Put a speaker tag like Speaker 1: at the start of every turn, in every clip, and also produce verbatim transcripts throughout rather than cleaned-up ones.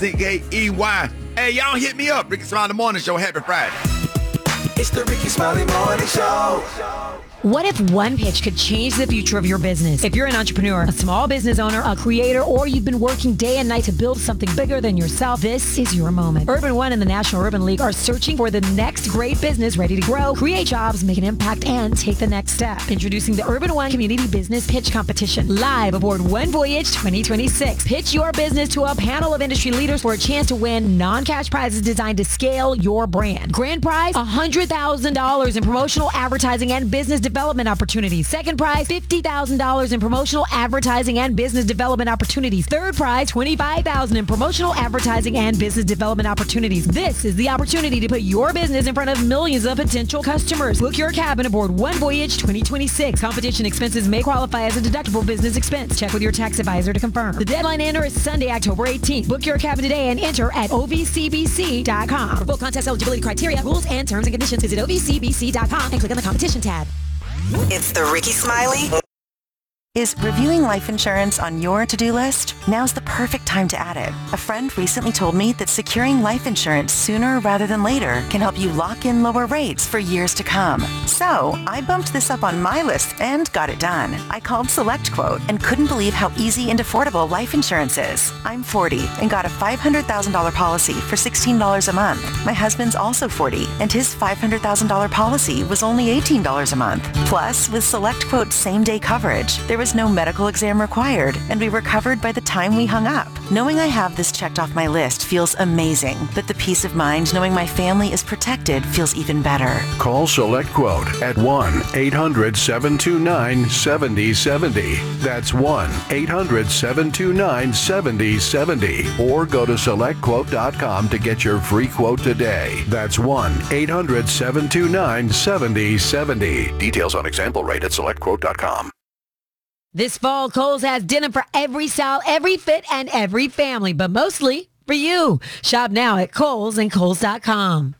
Speaker 1: C K E Y. Hey, y'all hit me up. Ricky Smiley Morning Show. Happy Friday.
Speaker 2: It's the Ricky Smiley Morning Show.
Speaker 3: What if one pitch could change the future of your business? If you're an entrepreneur, a small business owner, a creator, or you've been working day and night to build something bigger than yourself, this is your moment. Urban One and the National Urban League are searching for the next great business ready to grow, create jobs, make an impact, and take the next step. Introducing the Urban One Community Business Pitch Competition, live aboard One Voyage twenty twenty-six. Pitch your business to a panel of industry leaders for a chance to win non-cash prizes designed to scale your brand. Grand prize, one hundred thousand dollars in promotional advertising and business development opportunities. Second prize, fifty thousand dollars in promotional advertising and business development opportunities. Third prize, twenty-five thousand dollars in promotional advertising and business development opportunities. This is the opportunity to put your business in front of millions of potential customers. Book your cabin aboard One Voyage twenty twenty-six. Competition expenses may qualify as a deductible business expense. Check with your tax advisor to confirm. The deadline to enter is Sunday, October eighteenth. Book your cabin today and enter at O V C B C dot com. For full contest eligibility criteria, rules, and terms and conditions, visit O V C B C dot com and click on the competition tab.
Speaker 4: It's the Ricky Smiley.
Speaker 5: Is reviewing life insurance on your to-do list? Now's the perfect time to add it. A friend recently told me that securing life insurance sooner rather than later can help you lock in lower rates for years to come. So I bumped this up on my list and got it done. I called SelectQuote and couldn't believe how easy and affordable life insurance is. I'm forty and got a five hundred thousand dollars policy for sixteen dollars a month. My husband's also forty and his five hundred thousand dollars policy was only eighteen dollars a month. Plus, with SelectQuote's same-day coverage, there was no medical exam required, and we were covered by the time we hung up. Knowing I have this checked off my list feels amazing, but the peace of mind knowing my family is protected feels even better.
Speaker 6: Call SelectQuote at one eight hundred seven two nine seven zero seven zero. That's one eight hundred seven two nine seven zero seven zero. Or go to select quote dot com to get your free quote today. That's one eight hundred seven two nine seven zero seven zero. Details on example rate at select quote dot com.
Speaker 3: This fall, Kohl's has denim for every style, every fit, and every family, but mostly for you. Shop now at Kohl's and Kohl's dot com.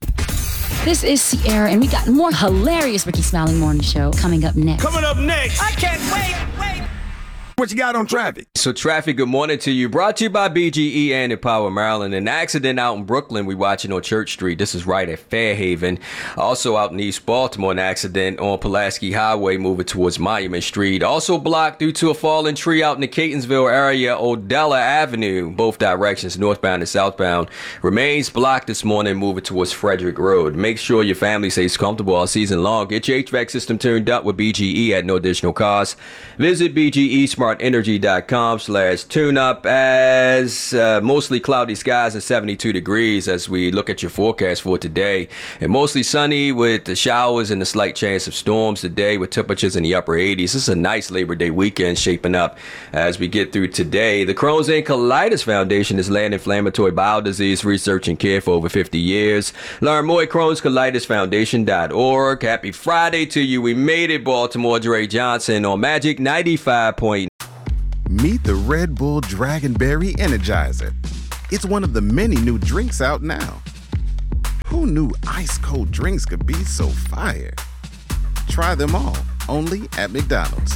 Speaker 7: This is Sierra, and we got more hilarious Ricky Smiley Morning Show coming up next.
Speaker 1: Coming up next.
Speaker 2: I can't wait, wait.
Speaker 1: What you got on traffic?
Speaker 8: So traffic, good morning to you. Brought to you by B G E and Empower Maryland. An accident out in Brooklyn. We watching on Church Street. This is right at Fairhaven. Also out in East Baltimore, an accident on Pulaski Highway moving towards Monument Street. Also blocked due to a fallen tree out in the Catonsville area, Odella Avenue. Both directions, northbound and southbound, remains blocked this morning moving towards Frederick Road. Make sure your family stays comfortable all season long. Get your H V A C system tuned up with B G E at no additional cost. Visit B G E Smart Energy dot com slash tune up as uh, mostly cloudy skies and seventy-two degrees as we look at your forecast for today. And mostly sunny with the showers and a slight chance of storms today with temperatures in the upper eighties. This is a nice Labor Day weekend shaping up as we get through today. The Crohn's and Colitis Foundation is laying inflammatory bowel disease research and care for over fifty years. Learn more at Crohn's Colitis Foundation dot org. Happy Friday to you. We made it, Baltimore. Dre Johnson on Magic ninety-five point nine.
Speaker 9: Meet the Red Bull Dragonberry Energizer. It's one of the many new drinks out now. Who knew ice cold drinks could be so fire? Try them all, only at McDonald's.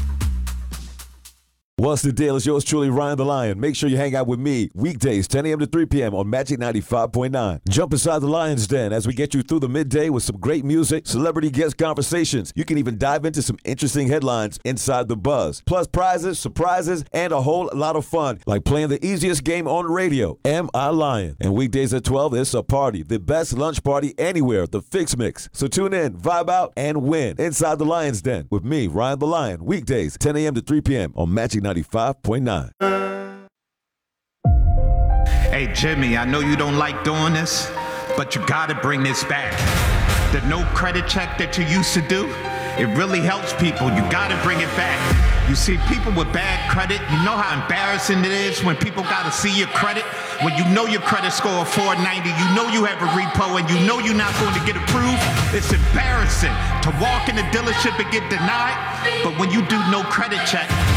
Speaker 10: What's the deal? It's yours truly, Ryan the Lion. Make sure you hang out with me weekdays, ten a.m. to three p.m. on Magic ninety-five point nine. Jump inside the Lion's Den as we get you through the midday with some great music, celebrity guest conversations. You can even dive into some interesting headlines inside the buzz. Plus prizes, surprises, and a whole lot of fun, like playing the easiest game on radio, Am I Lion? And weekdays at twelve, it's a party. The best lunch party anywhere, the Fix Mix. So tune in, vibe out, and win inside the Lion's Den with me, Ryan the Lion. Weekdays, ten a.m. to three p.m. on Magic ninety-five point nine.
Speaker 11: Hey, Jimmy, I know you don't like doing this, but you gotta bring this back. The no credit check that you used to do, it really helps people. You gotta bring it back. You see, people with bad credit, you know how embarrassing it is when people gotta see your credit? When you know your credit score of four ninety, you know you have a repo, and you know you're not going to get approved. It's embarrassing to walk in a dealership and get denied, but when you do no credit check,